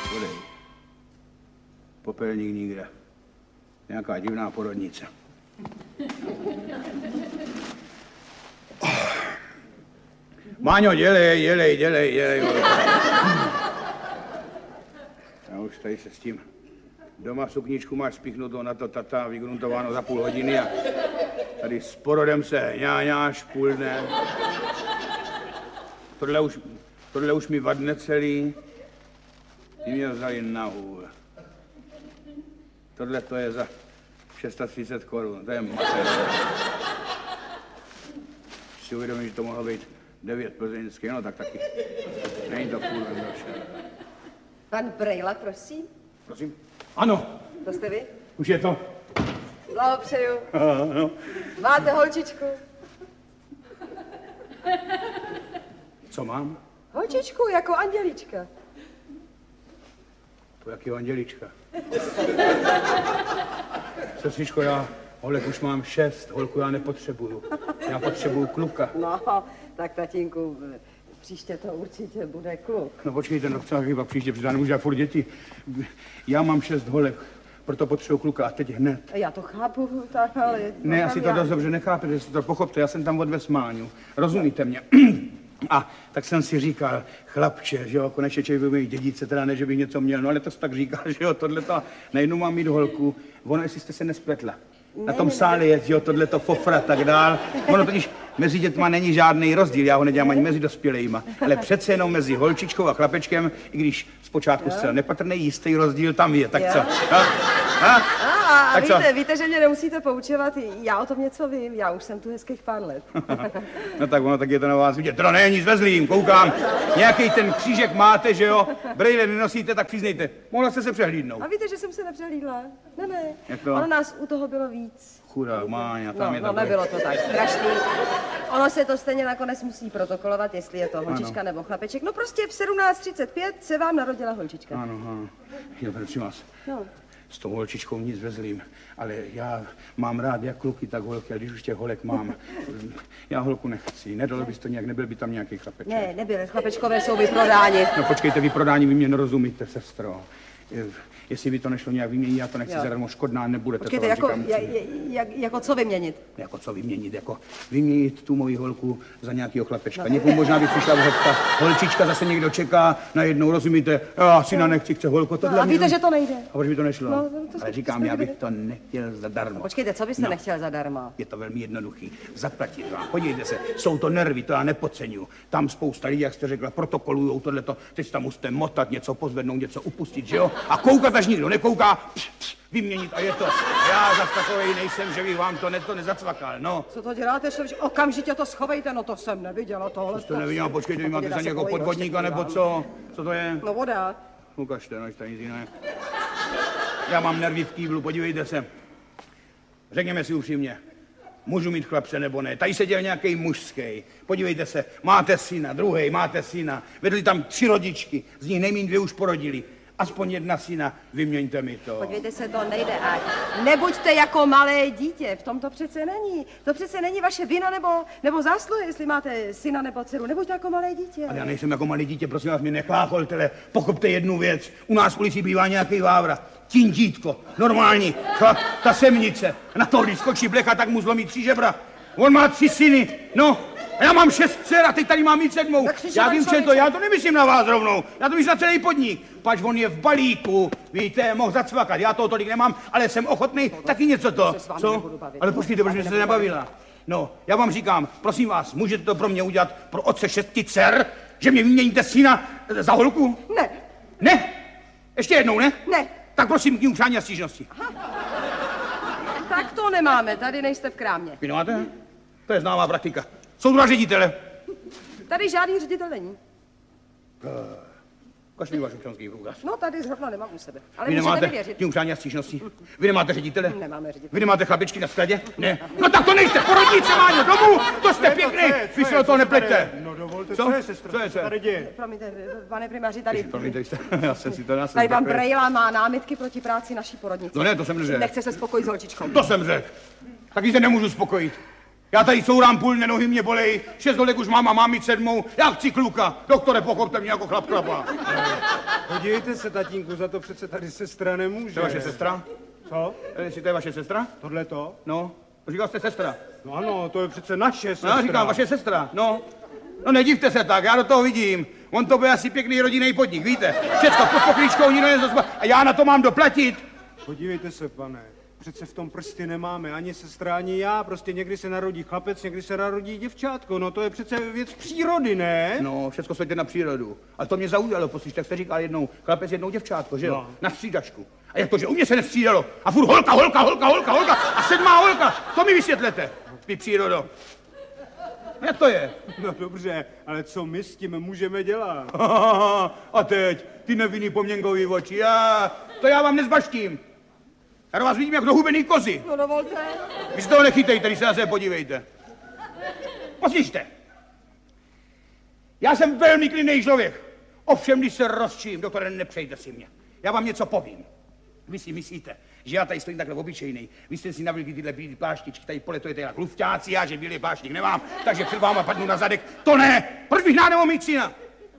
Podej. Popelník nikde. Nějaká divná porodnice. Máňo, dělej. Já už tady se s tím. Doma sukničku máš spíchnutou na to tata, vygruntováno za půl hodiny a tady s porodem se ňáňáš půl dne. Tohle už mi vadne celý. Ty mě vzali na hůl. Tohle to je za 630 korun, to je mater. Si uvědomím, že to mohlo být 9 plzeňský, no tak taky. Není to půl došel. Pan Brejla, prosím. Prosím? Ano. To jste vy? Už je to. Blahopřeju. No. Máte holčičku? Co mám? Holčičku, jako Andělička. To jakýho Andělička? Sestřičko, já holek už mám 6, holku já nepotřebuju. Já potřebuju kluka. No, tak tatínku, příště to určitě bude kluk. No počkejte, no co chyba příště, protože já nemůžu furt děti. Já mám 6 holek, proto potřebuju kluka a teď hned. Já to chápu, tak ale... Ne, asi to dost dobře nechápete, že si to pochopte, já jsem tam od vesmáňu. Rozumíte mě? A tak jsem si říkal, chlapče, že jo, konečně člověk by mít dědice, teda ne, že bych něco měl, no ale to tak říká, že jo, tohleto, najednou mám mít holku, ono, jestli jste se nespletla. Na tom sále je, jo, tohleto fofra, tak dál. Ono totiž mezi dětma není žádný rozdíl, já ho nedělám ani mezi dospělejma, ale přece jenom mezi holčičkou a chlapečkem, i když zpočátku zcela nepatrný jistý rozdíl tam je, tak co? A víte, že mě nemusíte poučovat, já o tom něco vím, já už jsem tu hezkých pár let. No tak ono, tak je to na vás vidět. Teda ne, nic vezlým, koukám. Nějaký ten křížek máte, že jo? Brejle nenosíte, tak přiznejte. Mohla jste se přehlídnout. A víte, že jsem se nepřehlídla? Ne. Jak to? Ono nás u toho bylo víc. Chudák, Máňa, tam je to. No, nebylo to tak strašný. Ono se to stejně nakonec musí protokolovat, jestli je to holčička nebo chlapeček. No prostě v 17:35 se vám narodila holčička. Ano. Jo, prosím vás. No. S tou holčičkou nic vezlým, ale já mám rád jak kluky, tak holky, a když už těch holek mám, já holku nechci. Nedalo bys to nějak, nebyl by tam nějaký chlapeček. Ne, nebyl, chlapečkové jsou vyprodáni. No počkejte, vyprodání, vy mě nerozumíte, sestro. Jestli by to nešlo nějak vyměnit, já to nechci zadarmo, škodná nebudete. Počkejte, jako co vyměnit? Jako co vyměnit, jako vyměnit tu moji holku za nějakého chlapečka. Někomu možná by přišla vhodka, holčička zase někdo čeká, najednou, rozumíte, já syna nechci, chce holku, tohle. A víte, že to nejde. A proč by to nešlo? No, ale říkám, já bych to nechtěl zadarmo. No, počkejte, co byste nechtěl zadarmo? Je to velmi jednoduchý. Zaplatit vám. Podívejte se, jsou to nervy, to já nepodceňuju. Tam spousta lidí, jak jste řekla, protokolujou tohleto, teď tam musíte motat, něco pozvednout, něco upustit, že jo? A koukat, až nikdo nekouká, vyměnit a je to. Já zas takovej nejsem, že bych vám to nezacvakal, no. Co to děláte, šovič? Okamžitě to schovejte, no to jsem neviděla tohle. To neviděla, počkejte, vy máte za někoho podvodníka, nebo co? Co to je? No voda. Ukažte, no, to nic jiného. Já mám nervy v kýblu, podívejte se. Řekněme si upřímně, můžu mít chlapce nebo ne. Tady seděl nějaký mužský. Podívejte se, máte syna, druhej, máte syna. Vedli tam 3 rodičky, z nich nejmín 2 už porodili. Aspoň 1 syna, vyměňte mi to. Podívejte se, to nejde. A nebuďte jako malé dítě, v tom to přece není. To přece není vaše vina nebo zásluha, jestli máte syna nebo dceru. Nebuďte jako malé dítě. Ale já nejsem jako malé dítě, prosím vás, mě nechlácholtele. Pochopte jednu věc. U nás v policii bývá nějaký vávra. Tím dítko, normální, chlap, ta semnice. Na to, když skočí blecha, tak mu zlomí 3 žebra. On má 3 syny, no. A já mám 6 dcer a teď tady mám mít 7. Já vím, že to, já to nemyslím na vás rovnou. Já to myslím na celý podnik. Pač on je v balíku, víte, mohl zacvakat. Já toho tolik nemám, ale jsem ochotný taky něco to. Co? Ale počkejte, proč jste se nebavila? No, já vám říkám, prosím vás, můžete to pro mě udělat pro otce 6 dcer, že mě vyměníte syna za holku? Ne. Ne? Ještě jednou, ne? Ne. Tak prosím, k ním přání a stížnosti. Tak to nemáme, tady nejste v krámě. Vy nemáte? To je známá praktika. Jsou 2 ředitele. Tady žádný ředitel není. Ukaž mi váš občanský průkaz. No, tady zrovna nemám u sebe. Ale Vy můžete mi nemáte věřit. tím přání a stížnosti? Vy nemáte ředitele? Nemáme ředitele. Vy nemáte chlapičky na skladě? Ne. No tak to nejste, porodnice, Máňo, domů, to jste pěkný, vy se do toho neplete. No dovolte, Co? co je, sestro? Co je, co je? Tady děje. Promiňte, pane primáři, tady... Promiňte, já jsem si to nás. Tady pan Brejla má námitky proti práci naší porodnice. No ne, to jsem neřekl. Nechce se spokojit s holčičkou. To jsem řekl. Taky se nemůžu spokojit. Já tady courám půl dne, nohy mě bolej, 6 holek už mám a mám mít 7. Já chci kluka. Doktore, pochopte mě jako chlap chlapa. Podívejte se, tatínku, za to přece tady sestra nemůže. To je vaše sestra? Co? Jestli to je vaše sestra? Tohle to? No, to říkal jste sestra. No ano, to je přece naše No, sestra. já říkám, vaše sestra, no. No nedivte se tak, já do toho vidím. On to bude asi pěkný rodinný podnik, víte? Všecko pod poklíčkou, nikdo nezaspa. A já na to mám doplatit. Podívejte se, pane. Přece v tom prsty nemáme ani sestra, ani já. Prostě někdy se narodí chlapec, někdy se narodí děvčátko. No to je přece věc přírody, ne? No, všecko světě na přírodu. Ale to mě zaujalo, poslyš, tak jste říkal jednou chlapec, jednou děvčátko, že jo? No. Na střídačku. A jak to, že u mě se nestřídalo? A furt holka a 7. holka. To mi vysvětlete, vy přírodo. Jak to je? No dobře, ale co my s tím můžeme dělat? A teď, ty nevinný poměnkový oči, to já vám nezbaštím. Já do vás vidím jak do hubený kozy. No dovolte. Vy se toho nechytejte, když se na sebe podívejte. Poslyšte. Já jsem velmi klidný člověk. Ovšem, když se rozčím, doktore, nepřejte si mě. Já vám něco povím. Vy si myslíte, že já tady stojím takhle obyčejnej. Vy jste si navlíkli tyhle bílé pláštičky, tady poletujete jak lufťáci, já že bílý pláštík nemám, takže před váma padnu na zadek. To ne! Proč bych nemohl mít syna?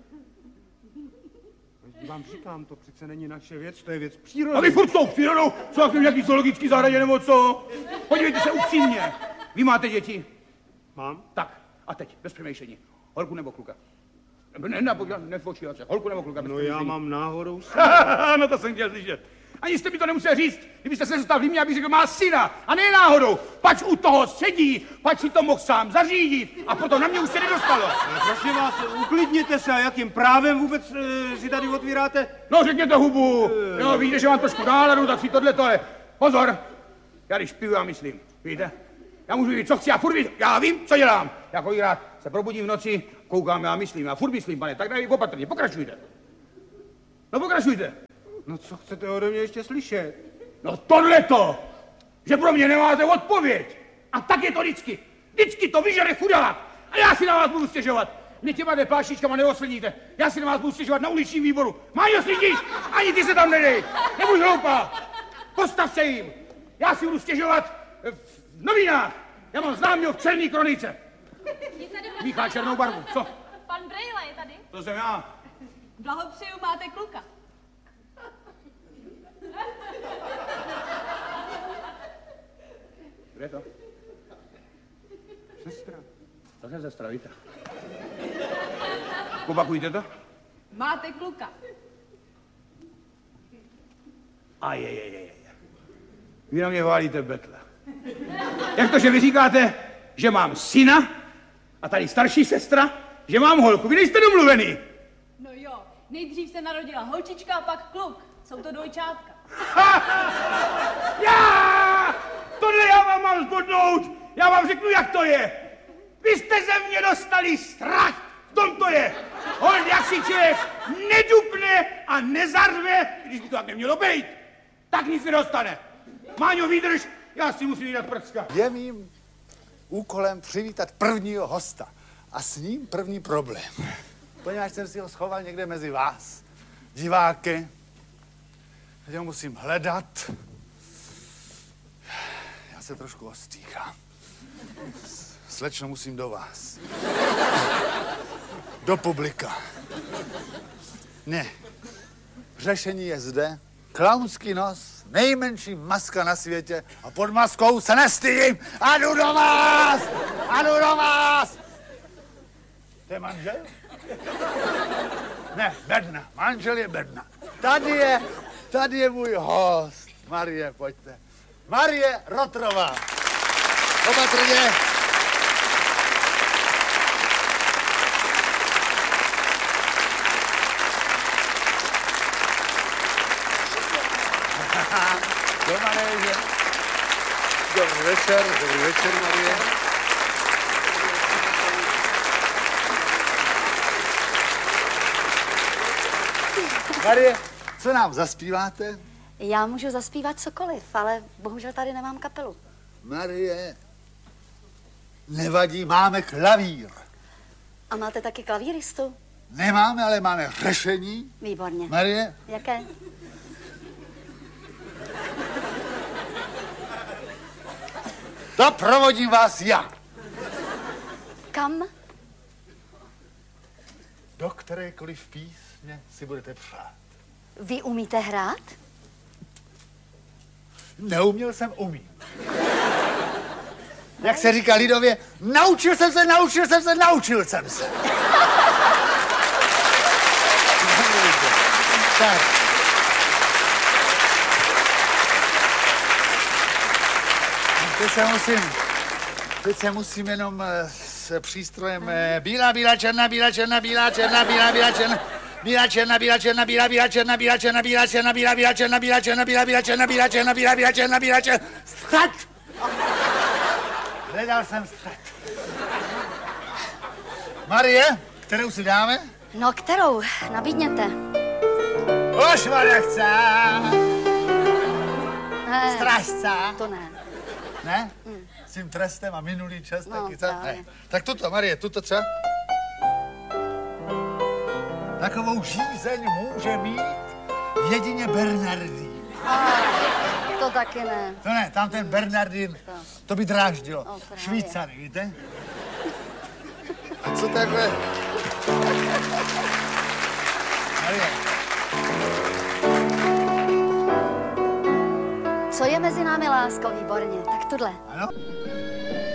Vám říkám, to přece není naše věc, to je věc přírody. A vy furt s tou přírodou, co jak v nějaký zoologický zahradě nebo co? Podívejte se upřímně. Vy máte děti? Mám? Tak, a teď, bez přemýšlení. Holku nebo kluka? Nefočívat se. Holku nebo kluka? Bez No přemýšlení. já mám náhodou No to jsem chtěl slyšet. Ani jste mi to nemusel říct. Kdybyste se zůstal v Límě, abych řekl, má syna. A ne náhodou. Pač u toho sedí, pač si to mohl sám zařídit. A potom na mě už se nedostalo. Ale prosím vás, uklidněte se, a jakým právem vůbec si tady otvíráte? No řekněte hubu. No víte, že mám trošku náladu, tak si tohle. Pozor. Já když piju, já myslím. Víte? Já můžu říct, co chci, já vím, co dělám. Já kolikrát se probudím v noci, koukám, já myslím, já furt myslím, pane, tak daj opatrně, pokračujte. No pokračujte. No co chcete ode mě ještě slyšet? No tohleto, že pro mě nemáte odpověď. A tak je to vždycky. Vždycky to vyžere chudák. A já si na vás budu stěžovat. Mě těma pláštičkama neoslníte. Já si na vás budu stěžovat na uličním výboru. Máňo, slídíš? Ani ty se tam nedej. Nebuď hloupá. Postav se jim. Já si budu stěžovat v novinách. Já mám známýho v Černý kronice. Míchá černou barvu. Co? Pan Brejla je tady. To jsem já. Blahopřeju, máte kluka. Kde je to? Sestra. To je sestra, víte. Opakujte to. Máte kluka. A Vy na mě válíte betle. Jak to, že vy říkáte, že mám syna a tady starší sestra, že mám holku? Vy nejste domluvený. No jo, nejdřív se narodila holčička a pak kluk. Jsou to dvojčátka. Tohle já vám mám zbodnout. Já vám řeknu, jak to je. Vy jste ze mě dostali strach. V tom to je. Hold, jak si člověk nedupne a nezarve, když by to tak nemělo být, tak nic nedostane. Máňo, vydrž, já si musím jít prcka. Je mým úkolem přivítat prvního hosta a s ním první problém. Poněvadž jsem si ho schoval někde mezi vás, diváky, teď ho musím hledat. Já se trošku ostýchám. Slečno, musím do vás. Do publika. Ne. Řešení je zde. Klaunský nos, nejmenší maska na světě a pod maskou se nestydím. A jdu do vás! A jdu do vás! To je manžel? Ne, bedna. Manžel je bedna. Tady je můj host. Marie, pojďte. Marie Rotrová. Opatrně. Dobrý večer, Marie. Marie, co nám zaspíváte? Já můžu zaspívat cokoliv, ale bohužel tady nemám kapelu. Marie, nevadí, máme klavír. A máte taky klavíristu? Nemáme, ale máme řešení. Výborně. Marie? Jaké? To provodím vás já. Kam? Do kterékoliv písně si budete přát. Vy umíte hrát? Neuměl jsem, umím. Jak se říká lidově, naučil jsem se. Tak. Teď se musím jenom s přístrojem bílá, černá, střed! Hledal jsem střed. Marie, kterou si dáme? No, kterou? Nabídněte. Už nechce. Ne, Strážce. to ne. Ne? S tím trestem a minulý čas No, taky, co? právě. Ne. Tak tuto, Marie, tuto třeba? Takovou žízeň může mít jedině Bernardín. To taky ne. To ne, tam ten Bernardín, to by dráždilo. No, právě. Švýcary, víte? A co takhle? Marie. Co je mezi námi, lásko, výborně. Tak tuhle. Ano?